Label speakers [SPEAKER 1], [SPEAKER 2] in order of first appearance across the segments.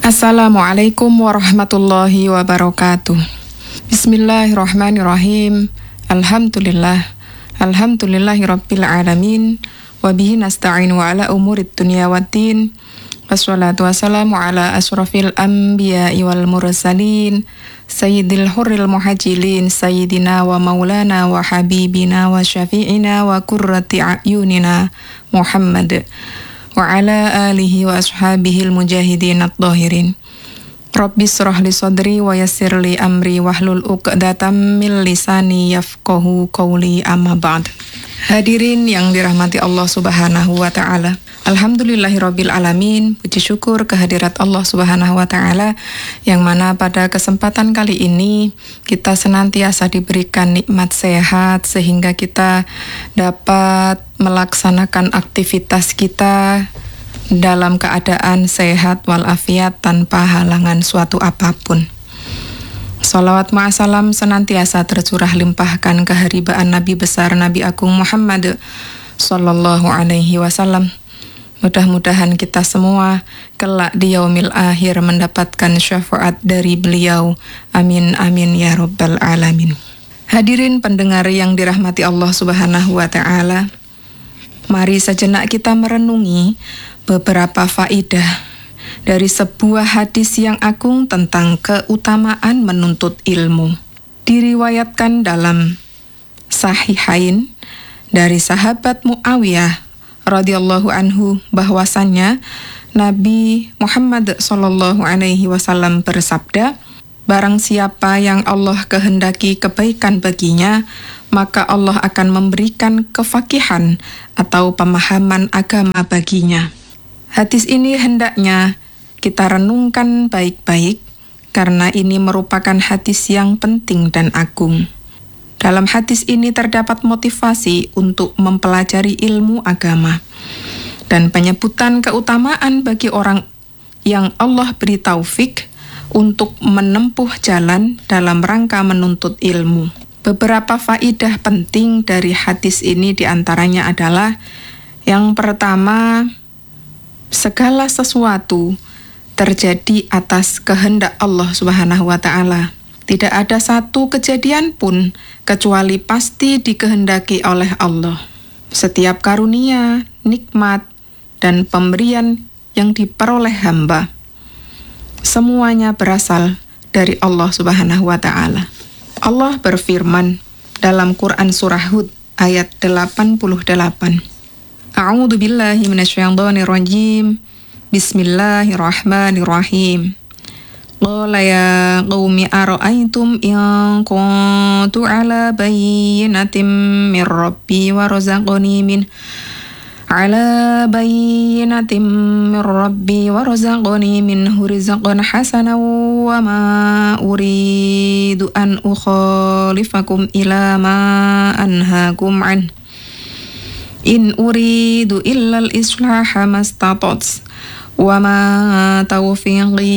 [SPEAKER 1] Assalamualaikum warahmatullahi wabarakatuh. Bismillahirrahmanirrahim. Alhamdulillahi rabbil alamin. Wabihi nasta'in wa ala umurid dunya waddin. Wassalatu wassalamu ala asrafil anbiya'i wal mursalin. Sayyidil hurril muhajilin. Sayyidina wa maulana wa habibina wa syafi'ina wa kurrati a'yunina Muhammad wa ala alihi wa ashabihil mujahidin at-tahirin. Rabbi shrah li sadri wa yassir li amri wahlul 'uqdatam min lisani yafqahu qawli, amma ba'd. Hadirin yang dirahmati Allah Subhanahu wa taala. Alhamdulillahirabbil alamin. Puji syukur kehadirat Allah Subhanahu wa taala yang mana pada kesempatan kali ini kita senantiasa diberikan nikmat sehat sehingga kita dapat melaksanakan aktivitas kita dalam keadaan sehat walafiat tanpa halangan suatu apapun. Salawat ma'asalam senantiasa tercurah limpahkan keharibaan Nabi besar Nabi Agung Muhammad sallallahu alaihi wasallam. Mudah-mudahan kita semua kelak di yaumil akhir mendapatkan syafaat dari beliau. Amin amin ya rabbal alamin. Hadirin pendengar yang dirahmati Allah Subhanahu wa taala, mari sejenak kita merenungi beberapa faidah dari sebuah hadis yang agung tentang keutamaan menuntut ilmu. Diriwayatkan dalam Sahihain dari sahabat Muawiyah radhiyallahu anhu bahwasannya Nabi Muhammad sallallahu alaihi wasallam bersabda, barang siapa yang Allah kehendaki kebaikan baginya, maka Allah akan memberikan kefakihan atau pemahaman agama baginya. Hadis ini hendaknya kita renungkan baik-baik karena ini merupakan hadis yang penting dan agung. Dalam hadis ini terdapat motivasi untuk mempelajari ilmu agama dan penyebutan keutamaan bagi orang yang Allah beri taufik untuk menempuh jalan dalam rangka menuntut ilmu. Beberapa faidah penting dari hadis ini diantaranya adalah yang pertama, segala sesuatu terjadi atas kehendak Allah Subhanahu wa taala. Tidak ada satu kejadian pun kecuali pasti dikehendaki oleh Allah. Setiap karunia, nikmat, dan pemberian yang diperoleh hamba, semuanya berasal dari Allah Subhanahu wa taala. Allah berfirman dalam Quran surah Hud ayat 88. A'udzu billahi minasyaitonir rajim. Bismillahirrahmanirrahim. Qala ya qaumi ara'aytum in kuntu ala bayyinatin min rabbi wa razaqani minhu rizqan hasanan wa ma uridu an ukhalifakum ila ma anhaakum an. In uridu illa al-islaha mastata'tu wa ma taufiqi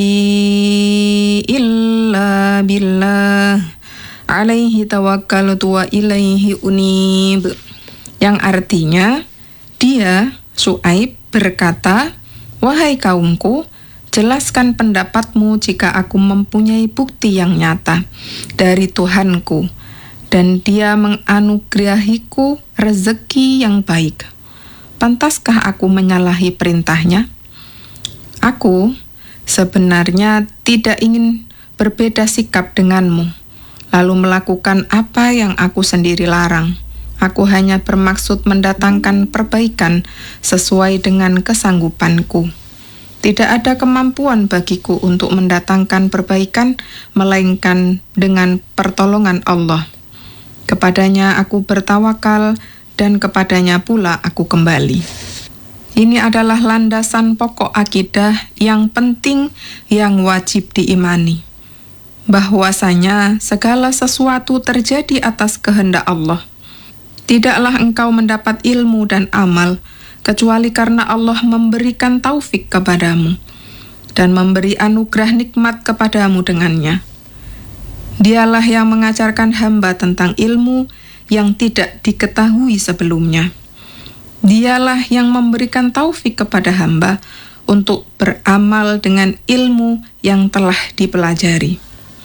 [SPEAKER 1] illa billah alaihi tawakkaltu wa ilaihi unib. Yang artinya, dia, Syuaib, berkata, wahai kaumku, jelaskan pendapatmu jika aku mempunyai bukti yang nyata dari Tuhanku dan dia menganugerahiku rezeki yang baik. Pantaskah aku menyalahi perintahnya? Aku sebenarnya tidak ingin berbeda sikap denganmu, lalu melakukan apa yang aku sendiri larang. Aku hanya bermaksud mendatangkan perbaikan sesuai dengan kesanggupanku. Tidak ada kemampuan bagiku untuk mendatangkan perbaikan, melainkan dengan pertolongan Allah. Kepadanya aku bertawakal dan kepadanya pula aku kembali. Ini adalah landasan pokok akidah yang penting yang wajib diimani. Bahwasanya segala sesuatu terjadi atas kehendak Allah. Tidaklah engkau mendapat ilmu dan amal kecuali karena Allah memberikan taufik kepadamu dan memberi anugerah nikmat kepadamu dengannya. Dialah yang mengajarkan hamba tentang ilmu yang tidak diketahui sebelumnya. Dialah yang memberikan taufik kepada hamba untuk beramal dengan ilmu yang telah dipelajari.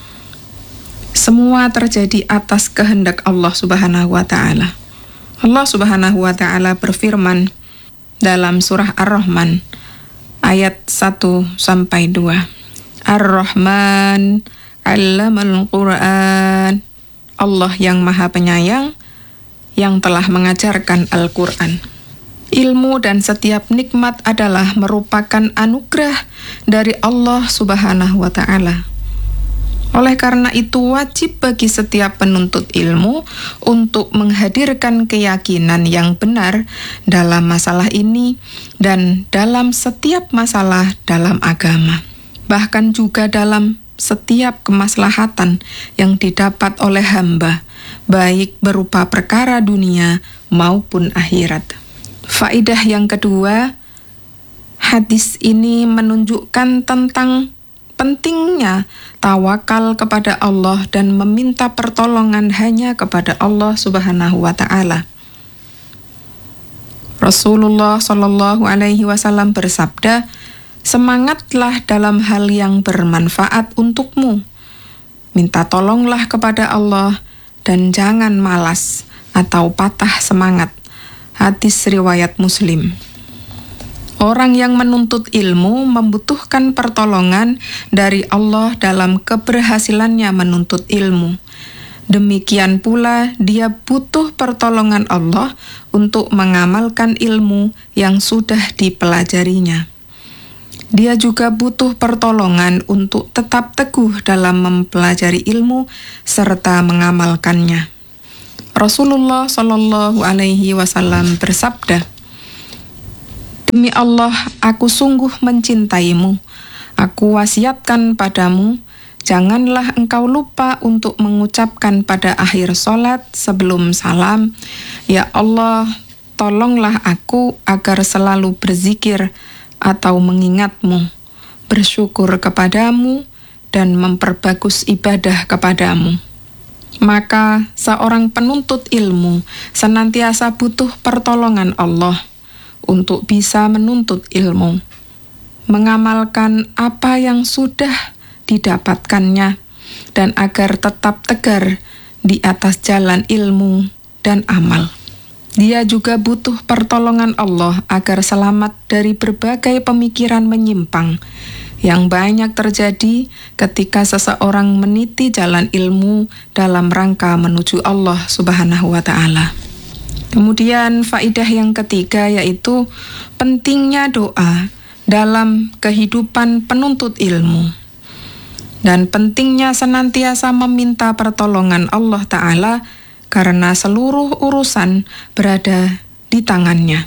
[SPEAKER 1] Semua terjadi atas kehendak Allah Subhanahu wa Ta'ala. Allah Subhanahu wa Ta'ala berfirman dalam surah Ar-Rahman ayat 1-2. Ar-Rahman 'allamal Qur'an. Allah yang Maha Penyayang yang telah mengajarkan Al-Qur'an. Ilmu dan setiap nikmat adalah merupakan anugerah dari Allah Subhanahu wa Ta'ala. Oleh karena itu wajib bagi setiap penuntut ilmu untuk menghadirkan keyakinan yang benar dalam masalah ini dan dalam setiap masalah dalam agama. Bahkan juga dalam setiap kemaslahatan yang didapat oleh hamba, baik berupa perkara dunia maupun akhirat. Faidah yang kedua, hadis ini menunjukkan tentang pentingnya tawakal kepada Allah dan meminta pertolongan hanya kepada Allah Subhanahu wa Ta'ala. Rasulullah Shallallahu Alaihi Wasallam bersabda, "Semangatlah dalam hal yang bermanfaat untukmu. Minta tolonglah kepada Allah dan jangan malas atau patah semangat." Hadis riwayat Muslim. Orang yang menuntut ilmu membutuhkan pertolongan dari Allah dalam keberhasilannya menuntut ilmu. Demikian pula dia butuh pertolongan Allah untuk mengamalkan ilmu yang sudah dipelajarinya. Dia juga butuh pertolongan untuk tetap teguh dalam mempelajari ilmu serta mengamalkannya. Rasulullah Shallallahu Alaihi Wasallam bersabda, "Demi Allah, aku sungguh mencintaimu. Aku wasiatkan padamu, janganlah engkau lupa untuk mengucapkan pada akhir sholat sebelum salam, Ya Allah, tolonglah aku agar selalu berzikir atau mengingatmu, bersyukur kepadamu, dan memperbagus ibadah kepadamu." Maka seorang penuntut ilmu senantiasa butuh pertolongan Allah untuk bisa menuntut ilmu, mengamalkan apa yang sudah didapatkannya, dan agar tetap tegar di atas jalan ilmu dan amal. Dia juga butuh pertolongan Allah agar selamat dari berbagai pemikiran menyimpang yang banyak terjadi ketika seseorang meniti jalan ilmu dalam rangka menuju Allah Subhanahu wa Ta'ala. Kemudian faidah yang ketiga yaitu pentingnya doa dalam kehidupan penuntut ilmu dan pentingnya senantiasa meminta pertolongan Allah Ta'ala karena seluruh urusan berada di tangannya.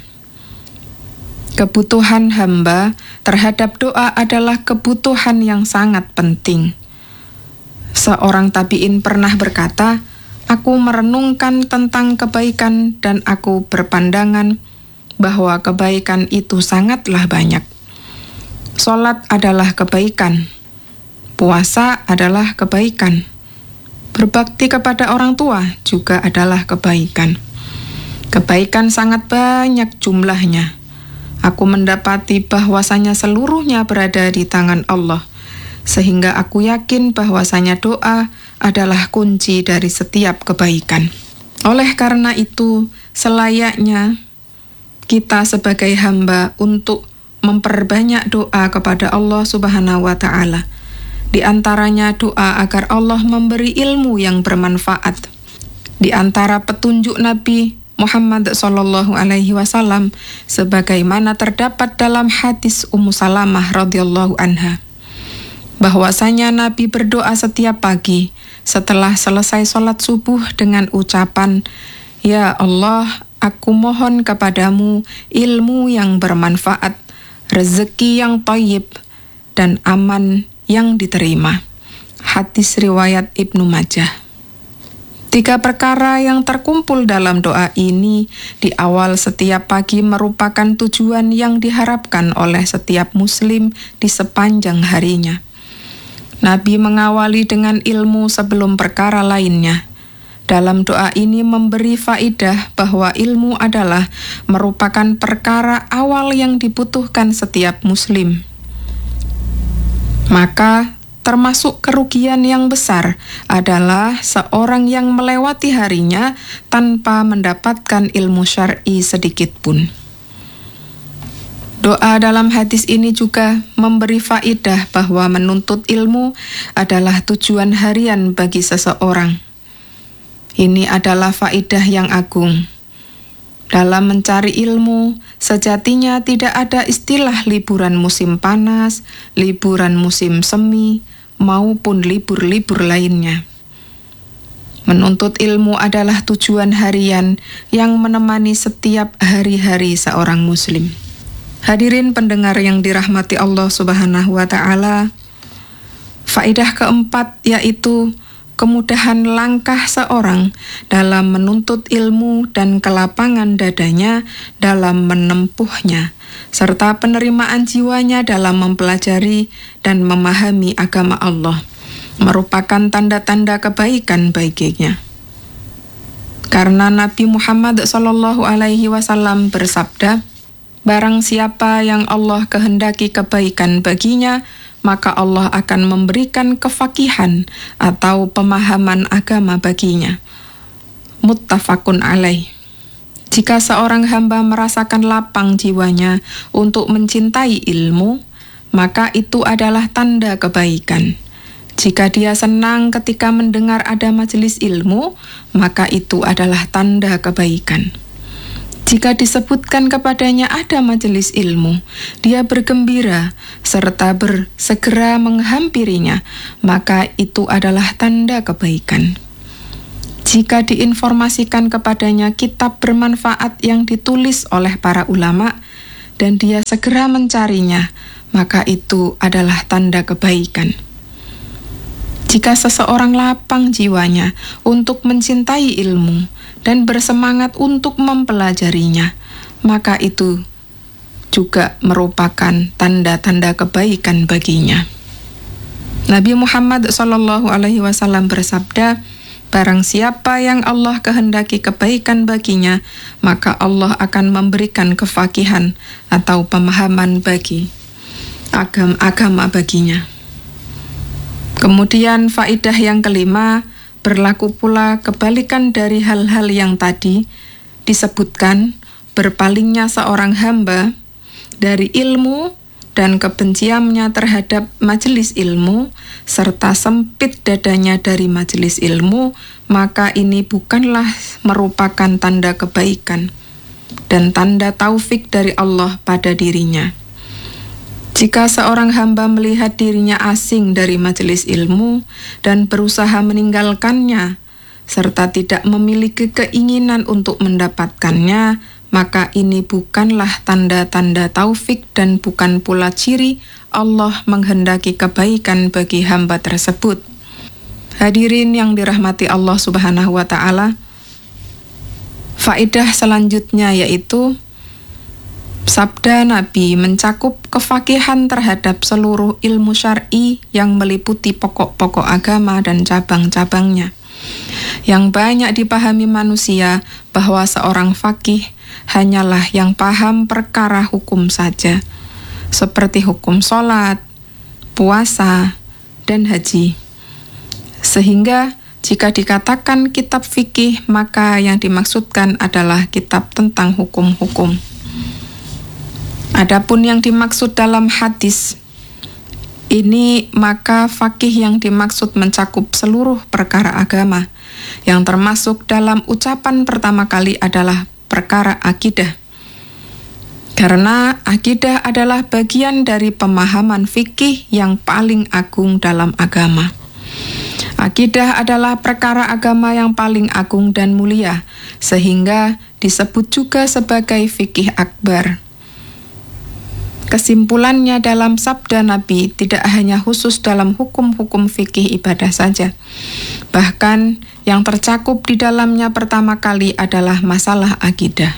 [SPEAKER 1] Kebutuhan hamba terhadap doa adalah kebutuhan yang sangat penting. Seorang tabi'in pernah berkata, "Aku merenungkan tentang kebaikan dan aku berpandangan bahwa kebaikan itu sangatlah banyak. Salat adalah kebaikan, puasa adalah kebaikan, berbakti kepada orang tua juga adalah kebaikan. Kebaikan sangat banyak jumlahnya. Aku mendapati bahwasanya seluruhnya berada di tangan Allah, sehingga aku yakin bahwasanya doa adalah kunci dari setiap kebaikan. Oleh karena itu, selayaknya kita sebagai hamba untuk memperbanyak doa kepada Allah Subhanahu wa Ta'ala. Di antaranya doa agar Allah memberi ilmu yang bermanfaat. Di antara petunjuk Nabi Muhammad Sallallahu Alaihi Wasallam sebagaimana terdapat dalam hadis Ummu Salamah radhiyallahu anha, bahwasanya Nabi berdoa setiap pagi setelah selesai sholat subuh dengan ucapan, "Ya Allah, aku mohon kepadamu ilmu yang bermanfaat, rezeki yang thayyib, dan aman yang diterima." Hadis riwayat Ibnu Majah. 3 perkara yang terkumpul dalam doa ini di awal setiap pagi merupakan tujuan yang diharapkan oleh setiap muslim di sepanjang harinya. Nabi mengawali dengan ilmu sebelum perkara lainnya. Dalam doa ini memberi faidah bahwa ilmu adalah merupakan perkara awal yang dibutuhkan setiap muslim. Maka termasuk kerugian yang besar adalah seorang yang melewati harinya tanpa mendapatkan ilmu syar'i sedikit pun. Doa dalam hadis ini juga memberi faidah bahwa menuntut ilmu adalah tujuan harian bagi seseorang. Ini adalah faidah yang agung. Dalam mencari ilmu, sejatinya tidak ada istilah liburan musim panas, liburan musim semi, maupun libur-libur lainnya. Menuntut ilmu adalah tujuan harian yang menemani setiap hari-hari seorang muslim. Hadirin pendengar yang dirahmati Allah Subhanahu wa Ta'ala, faedah keempat yaitu kemudahan langkah seorang dalam menuntut ilmu dan kelapangan dadanya dalam menempuhnya, serta penerimaan jiwanya dalam mempelajari dan memahami agama Allah, merupakan tanda-tanda kebaikan baginya. Karena Nabi Muhammad SAW bersabda, barang siapa yang Allah kehendaki kebaikan baginya, maka Allah akan memberikan kefakihan atau pemahaman agama baginya. Muttafaqun alaih. Jika seorang hamba merasakan lapang jiwanya untuk mencintai ilmu, maka itu adalah tanda kebaikan. Jika dia senang ketika mendengar ada majelis ilmu, maka itu adalah tanda kebaikan. Jika disebutkan kepadanya ada majelis ilmu, dia bergembira serta bersegera menghampirinya, maka itu adalah tanda kebaikan. Jika diinformasikan kepadanya kitab bermanfaat yang ditulis oleh para ulama, dan dia segera mencarinya, maka itu adalah tanda kebaikan. Jika seseorang lapang jiwanya untuk mencintai ilmu dan bersemangat untuk mempelajarinya, maka itu juga merupakan tanda-tanda kebaikan baginya. Nabi Muhammad SAW bersabda, barang siapa yang Allah kehendaki kebaikan baginya, maka Allah akan memberikan kefakihan atau pemahaman bagi agama baginya. Kemudian faidah yang kelima, berlaku pula kebalikan dari hal-hal yang tadi disebutkan, berpalingnya seorang hamba dari ilmu dan kebenciannya terhadap majelis ilmu, serta sempit dadanya dari majelis ilmu, maka ini bukanlah merupakan tanda kebaikan dan tanda taufik dari Allah pada dirinya. Jika seorang hamba melihat dirinya asing dari majelis ilmu dan berusaha meninggalkannya, serta tidak memiliki keinginan untuk mendapatkannya, maka ini bukanlah tanda-tanda taufik dan bukan pula ciri Allah menghendaki kebaikan bagi hamba tersebut. Hadirin yang dirahmati Allah Subhanahu wa Ta'ala, faedah selanjutnya yaitu sabda Nabi mencakup kefakihan terhadap seluruh ilmu syar'i yang meliputi pokok-pokok agama dan cabang-cabangnya. Yang banyak dipahami manusia bahwa seorang fakih hanyalah yang paham perkara hukum saja, seperti hukum sholat, puasa, dan haji. Sehingga jika dikatakan kitab fikih, maka yang dimaksudkan adalah kitab tentang hukum-hukum. Adapun yang dimaksud dalam hadis ini, maka fakih yang dimaksud mencakup seluruh perkara agama, yang termasuk dalam ucapan pertama kali adalah perkara akidah. Karena akidah adalah bagian dari pemahaman fikih yang paling agung dalam agama. Akidah adalah perkara agama yang paling agung dan mulia, sehingga disebut juga sebagai fikih akbar. Kesimpulannya dalam sabda Nabi tidak hanya khusus dalam hukum-hukum fikih ibadah saja. Bahkan yang tercakup di dalamnya pertama kali adalah masalah akidah.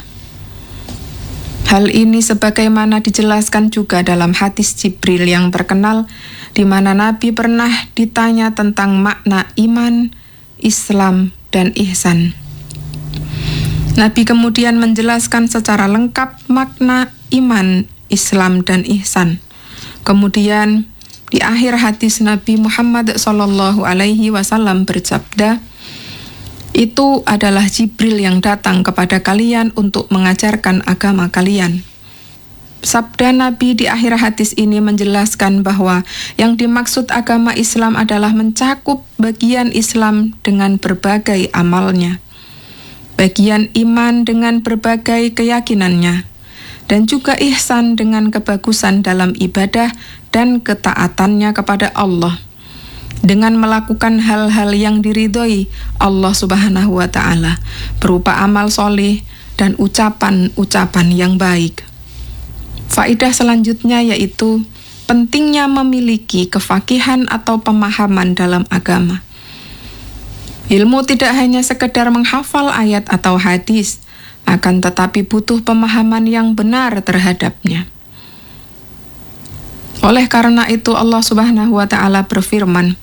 [SPEAKER 1] Hal ini sebagaimana dijelaskan juga dalam hadis Jibril yang terkenal, di mana Nabi pernah ditanya tentang makna iman, Islam, dan ihsan. Nabi kemudian menjelaskan secara lengkap makna iman, Islam, dan ihsan. Kemudian di akhir hadis Nabi Muhammad SAW bersabda, itu adalah Jibril yang datang kepada kalian untuk mengajarkan agama kalian. Sabda Nabi di akhir hadis ini menjelaskan bahwa yang dimaksud agama Islam adalah mencakup bagian Islam dengan berbagai amalnya, bagian iman dengan berbagai keyakinannya, dan juga ihsan dengan kebagusan dalam ibadah dan ketaatannya kepada Allah, dengan melakukan hal-hal yang diridhoi Allah Subhanahu wa Ta'ala, berupa amal soleh dan ucapan-ucapan yang baik. Faedah selanjutnya yaitu pentingnya memiliki kefakihan atau pemahaman dalam agama. Ilmu tidak hanya sekedar menghafal ayat atau hadis, akan tetapi butuh pemahaman yang benar terhadapnya. Oleh karena itu Allah Subhanahu wa Ta'ala berfirman,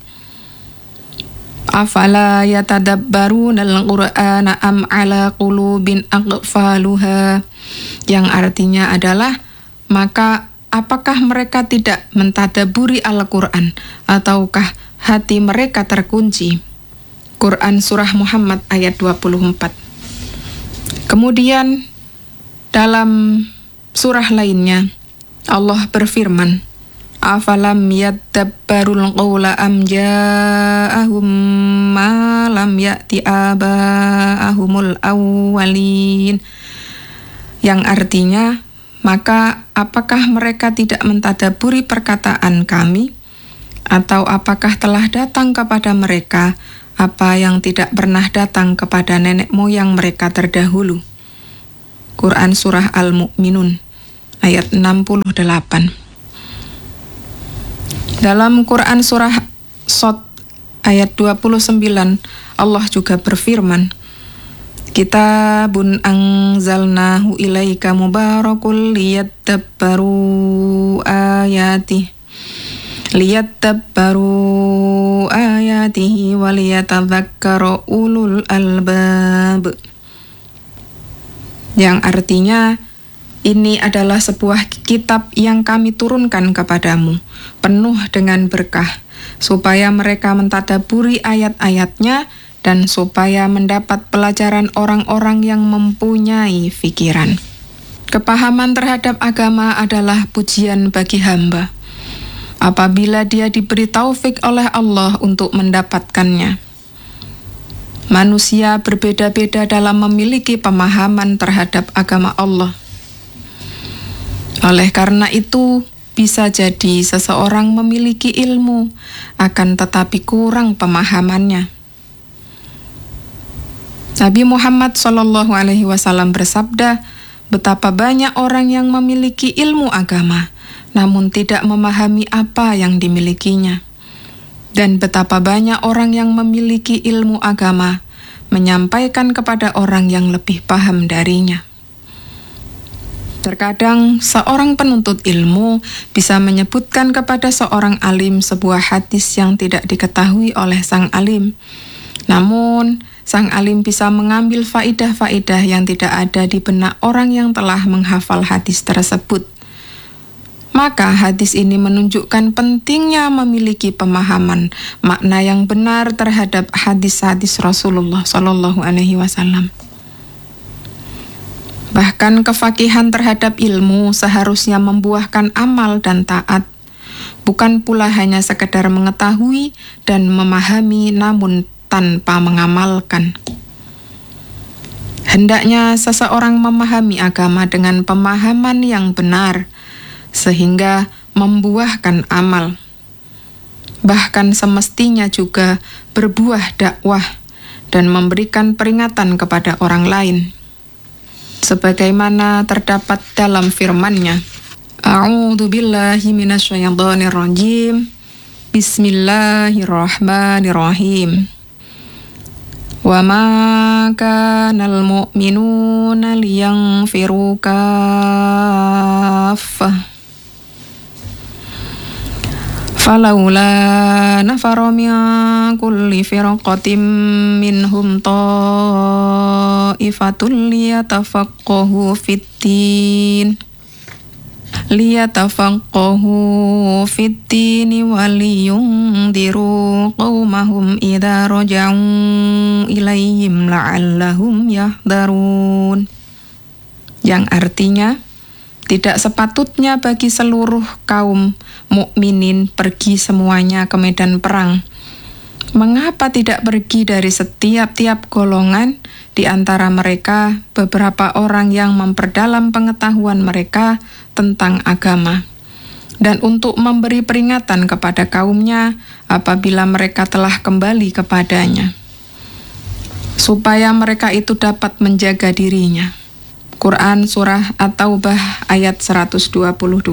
[SPEAKER 1] Afala yatadabbaruna al-Qur'ana am ala qulubin aqfaluha, yang artinya adalah, maka apakah mereka tidak mentadaburi Al-Quran ataukah hati mereka terkunci? Quran Surah Muhammad ayat 24. Kemudian dalam surah lainnya Allah berfirman, Afalam yadabbarul qawla am ja'ahum ma lam ya'ti aba'ahumul awwalin, yang artinya, maka apakah mereka tidak mentadaburi perkataan kami, atau apakah telah datang kepada mereka apa yang tidak pernah datang kepada nenek moyang mereka terdahulu. Quran Surah Al-Mu'minun ayat 68. Dalam Quran Surah Shad ayat 29 Allah juga berfirman, Kitabun anzalnahu ilaika mubarakul liyadabbaru ayatihi waliyatadzakkara ulul albab, yang artinya, ini adalah sebuah kitab yang kami turunkan kepadamu, penuh dengan berkah, supaya mereka mentadaburi ayat-ayatnya dan supaya mendapat pelajaran orang-orang yang mempunyai pikiran. Kepahaman terhadap agama adalah pujian bagi hamba apabila dia diberi taufik oleh Allah untuk mendapatkannya. Manusia berbeda-beda dalam memiliki pemahaman terhadap agama Allah. Oleh karena itu, bisa jadi seseorang memiliki ilmu, akan tetapi kurang pemahamannya. Nabi Muhammad SAW bersabda, betapa banyak orang yang memiliki ilmu agama, namun tidak memahami apa yang dimilikinya. Dan betapa banyak orang yang memiliki ilmu agama, menyampaikan kepada orang yang lebih paham darinya. Terkadang seorang penuntut ilmu bisa menyebutkan kepada seorang alim sebuah hadis yang tidak diketahui oleh sang alim. Namun, sang alim bisa mengambil faidah-faidah yang tidak ada di benak orang yang telah menghafal hadis tersebut. Maka hadis ini menunjukkan pentingnya memiliki pemahaman makna yang benar terhadap hadis-hadis Rasulullah SAW. Bahkan kefakihan terhadap ilmu seharusnya membuahkan amal dan taat, bukan pula hanya sekedar mengetahui dan memahami namun tanpa mengamalkan. Hendaknya seseorang memahami agama dengan pemahaman yang benar, sehingga membuahkan amal. Bahkan semestinya juga berbuah dakwah dan memberikan peringatan kepada orang lain. Sebagaimana terdapat dalam firman-Nya, A'udzu billahi minasyaitonir rajim. Bismillahirrahmanirrahim. Wa ma kanal mu'minuna liyanfiru kaffah Falaula nafara min kulli firqatin minhum ta'ifatun liyatafaqahu fit-tin wa liyundiru qaumahum idza raja'u ilaihim la'allahum yahdharun. Yang artinya, tidak sepatutnya bagi seluruh kaum mukminin pergi semuanya ke medan perang. Mengapa tidak pergi dari setiap-tiap golongan, di antara mereka beberapa orang yang memperdalam pengetahuan mereka tentang agama, dan untuk memberi peringatan kepada kaumnya apabila mereka telah kembali kepadanya, supaya mereka itu dapat menjaga dirinya. Quran Surah At-Taubah ayat 122.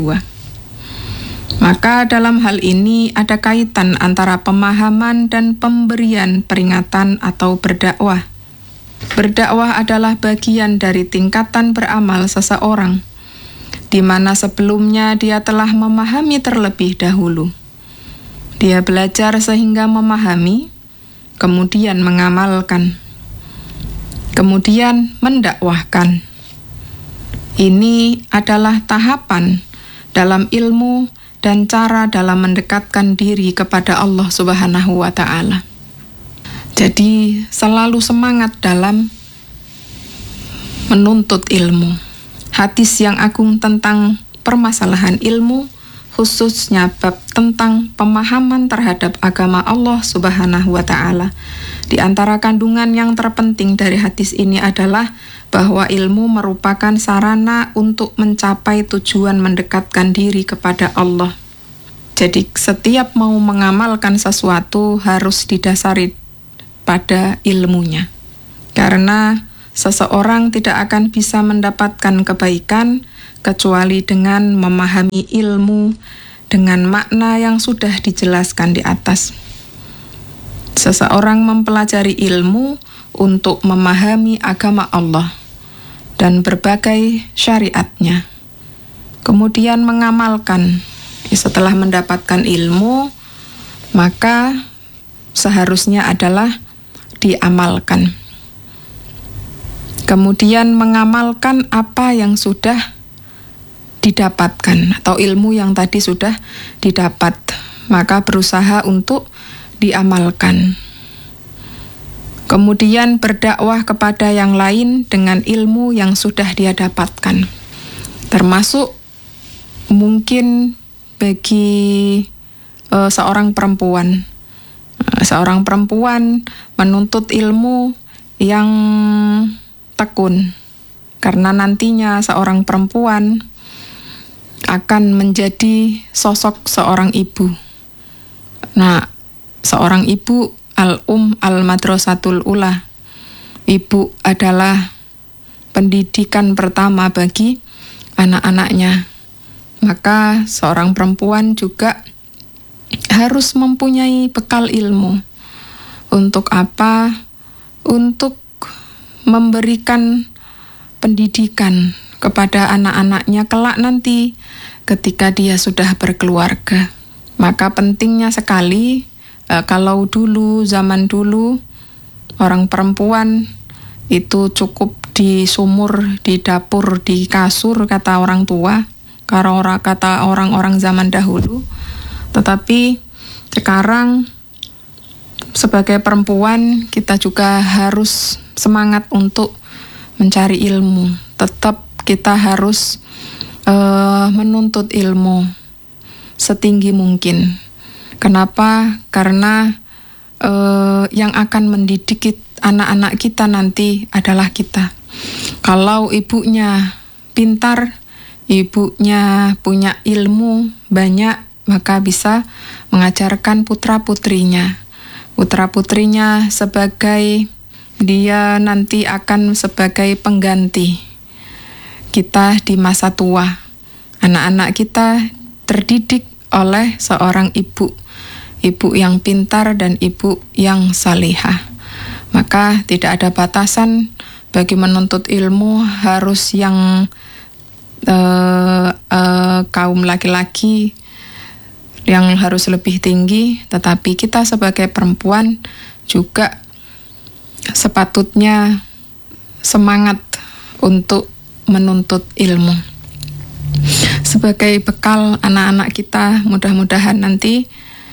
[SPEAKER 1] Maka dalam hal ini ada kaitan antara pemahaman dan pemberian peringatan atau berdakwah. Berdakwah adalah bagian dari tingkatan beramal seseorang, di mana sebelumnya dia telah memahami terlebih dahulu. Dia belajar sehingga memahami, kemudian mengamalkan, kemudian mendakwahkan. Ini adalah tahapan dalam ilmu dan cara dalam mendekatkan diri kepada Allah Subhanahu wa Ta'ala. Jadi selalu semangat dalam menuntut ilmu. Hadis yang agung tentang permasalahan ilmu, khususnya bab tentang pemahaman terhadap agama Allah Subhanahu wa Ta'ala. Di antara kandungan yang terpenting dari hadis ini adalah bahwa ilmu merupakan sarana untuk mencapai tujuan mendekatkan diri kepada Allah. Jadi setiap mau mengamalkan sesuatu harus didasari pada ilmunya. Karena seseorang tidak akan bisa mendapatkan kebaikan kecuali dengan memahami ilmu dengan makna yang sudah dijelaskan di atas. Seseorang mempelajari ilmu untuk memahami agama Allah dan berbagai syariatnya, kemudian mengamalkan. Setelah mendapatkan ilmu, maka seharusnya adalah diamalkan. Kemudian mengamalkan apa yang sudah didapatkan atau ilmu yang tadi sudah didapat, maka berusaha untuk diamalkan. Kemudian berdakwah kepada yang lain dengan ilmu yang sudah dia dapatkan. Termasuk mungkin bagi seorang perempuan. Seorang perempuan menuntut ilmu yang tekun, karena nantinya seorang perempuan akan menjadi sosok seorang ibu. Nah, seorang ibu al-madrasatul ula. Ibu adalah pendidikan pertama bagi anak-anaknya. Maka seorang perempuan juga harus mempunyai bekal ilmu. Untuk apa? Untuk memberikan pendidikan kepada anak-anaknya kelak nanti ketika dia sudah berkeluarga. Maka pentingnya sekali, kalau dulu, zaman dulu, orang perempuan itu cukup di sumur, di dapur, di kasur, kata orang tua, kata orang-orang zaman dahulu. Tetapi sekarang sebagai perempuan kita juga harus semangat untuk mencari ilmu. Tetap kita harus menuntut ilmu setinggi mungkin. Kenapa? Karena yang akan mendidik anak-anak kita nanti adalah kita. Kalau ibunya pintar, ibunya punya ilmu banyak, maka bisa mengajarkan putra-putrinya. Putra-putrinya sebagai dia nanti akan sebagai pengganti kita di masa tua. Anak-anak kita terdidik oleh seorang ibu yang pintar dan ibu yang salihah. Maka tidak ada batasan bagi menuntut ilmu, harus yang kaum laki-laki yang harus lebih tinggi, tetapi kita sebagai perempuan juga sepatutnya semangat untuk menuntut ilmu. Sebagai bekal anak-anak kita, mudah-mudahan nanti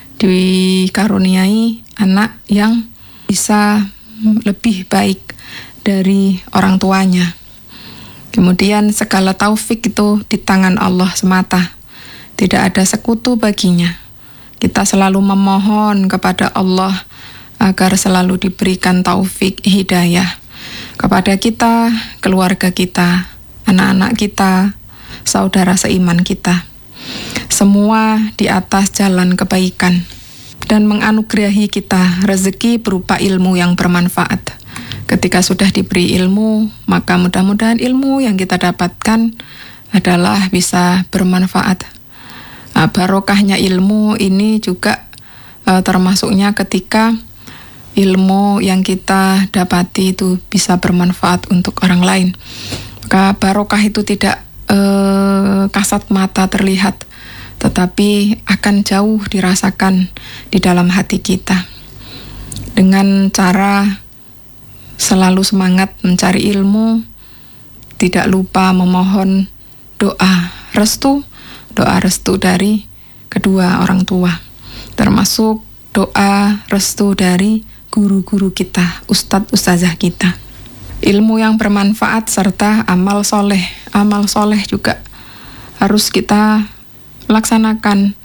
[SPEAKER 1] dikaruniai anak yang bisa lebih baik dari orang tuanya. Kemudian segala taufik itu di tangan Allah semata. Tidak ada sekutu baginya. Kita selalu memohon kepada Allah agar selalu diberikan taufik hidayah kepada kita, keluarga kita, anak-anak kita, saudara seiman kita. Semua di atas jalan kebaikan dan menganugerahi kita rezeki berupa ilmu yang bermanfaat. Ketika sudah diberi ilmu, maka mudah-mudahan ilmu yang kita dapatkan adalah bisa bermanfaat. Barokahnya ilmu ini juga termasuknya ketika ilmu yang kita dapati itu bisa bermanfaat untuk orang lain. Maka barokah itu tidak kasat mata terlihat, tetapi akan jauh dirasakan di dalam hati kita. Dengan cara selalu semangat mencari ilmu, tidak lupa memohon doa restu dari kedua orang tua, termasuk doa restu dari guru-guru kita, ustadz-ustazah kita. Ilmu yang bermanfaat serta amal soleh. Amal soleh juga harus kita laksanakan,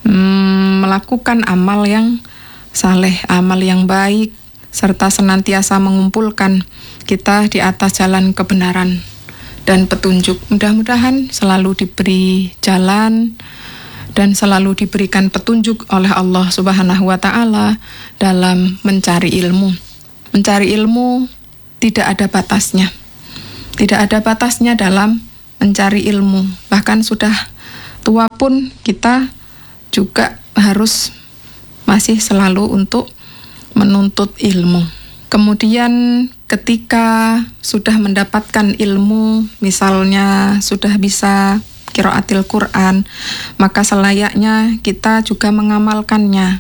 [SPEAKER 1] melakukan amal yang saleh, amal yang baik, serta senantiasa mengumpulkan kita di atas jalan kebenaran dan petunjuk. Mudah-mudahan selalu diberi jalan dan selalu diberikan petunjuk oleh Allah Subhanahu wa Ta'ala dalam mencari ilmu. Mencari ilmu tidak ada batasnya. Tidak ada batasnya dalam mencari ilmu. Bahkan sudah tua pun kita juga harus masih selalu untuk menuntut ilmu. Kemudian ketika sudah mendapatkan ilmu, misalnya sudah bisa qiraatil Quran, maka selayaknya kita juga mengamalkannya.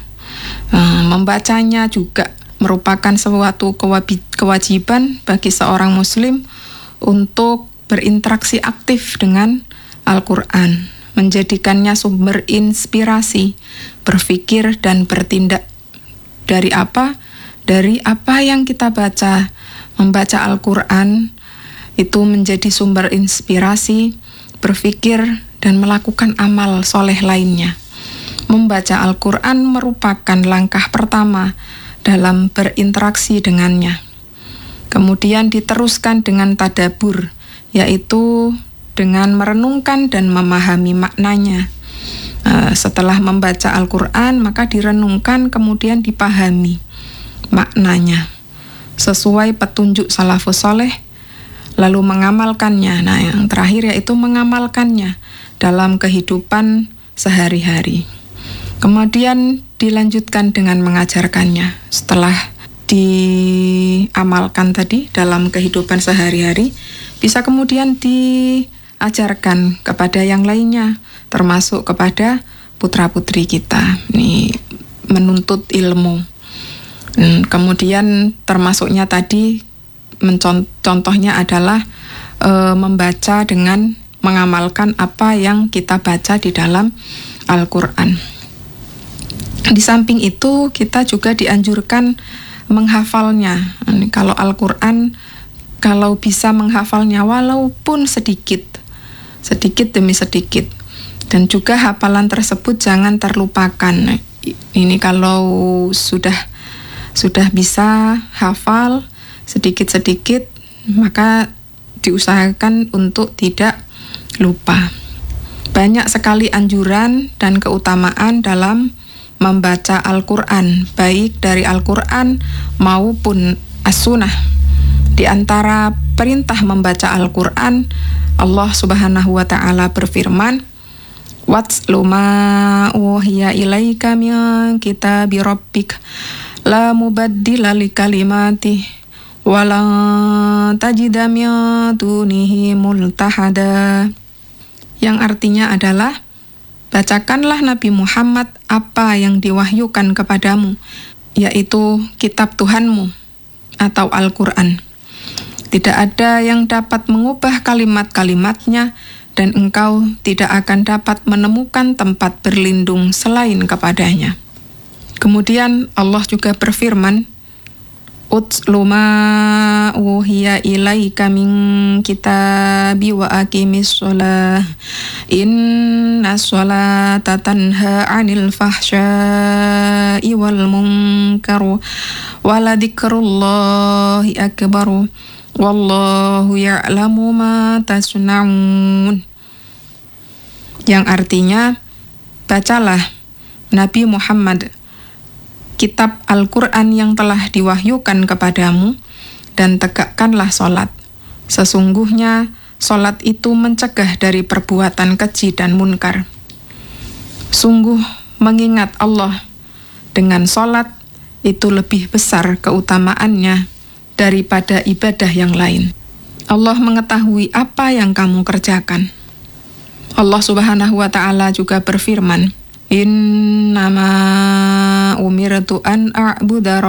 [SPEAKER 1] Membacanya juga merupakan suatu kewajiban bagi seorang muslim untuk berinteraksi aktif dengan Al-Quran, menjadikannya sumber inspirasi, berpikir dan bertindak. Dari apa? Dari apa yang kita baca. Membaca Al-Quran itu menjadi sumber inspirasi, berpikir, dan melakukan amal soleh lainnya. Membaca Al-Quran merupakan langkah pertama dalam berinteraksi dengannya. Kemudian diteruskan dengan tadabbur, yaitu dengan merenungkan dan memahami maknanya. Setelah membaca Al-Quran, maka direnungkan, kemudian dipahami maknanya sesuai petunjuk salafus soleh, lalu mengamalkannya. Nah, yang terakhir yaitu mengamalkannya dalam kehidupan sehari-hari. Kemudian dilanjutkan dengan mengajarkannya. Setelah diamalkan tadi dalam kehidupan sehari-hari, bisa kemudian diajarkan kepada yang lainnya, termasuk kepada putra-putri kita. Ini menuntut ilmu. Kemudian termasuknya tadi contohnya adalah membaca dengan mengamalkan apa yang kita baca di dalam Al-Quran. Di samping itu kita juga dianjurkan menghafalnya. Kalau Al-Quran, kalau bisa menghafalnya walaupun sedikit demi sedikit. Dan juga hafalan tersebut jangan terlupakan. Ini kalau sudah bisa hafal sedikit-sedikit, maka diusahakan untuk tidak lupa. Banyak sekali anjuran dan keutamaan dalam membaca Al-Quran, baik dari Al-Quran maupun As-Sunnah. Di antara perintah membaca Al-Quran, Allah Subhanahu wa Ta'ala berfirman, "Watslu ma uhiya ilaika min kitabi rabbik la mubaddila li kalimati wa la tajida min dunihi multahada." Yang artinya adalah bacakanlah Nabi Muhammad apa yang diwahyukan kepadamu, yaitu kitab Tuhanmu atau Al-Quran. Tidak ada yang dapat mengubah kalimat-kalimatnya, dan engkau tidak akan dapat menemukan tempat berlindung selain kepadanya. Kemudian Allah juga berfirman, Utslu ma uhiya ilaika min kitabi wa aqimis sholah inna sholata tanha 'anil fahsya'i wal munkar wa la dzikrullahi akbar wallahu ya'lamu ma tasna'un. Yang artinya, bacalah Nabi Muhammad kitab Al-Quran yang telah diwahyukan kepadamu, dan tegakkanlah sholat. Sesungguhnya sholat itu mencegah dari perbuatan keji dan munkar. Sungguh mengingat Allah dengan sholat itu lebih besar keutamaannya daripada ibadah yang lain. Allah mengetahui apa yang kamu kerjakan. Allah Subhanahu wa ta'ala juga berfirman, Innama umirtu an a'buda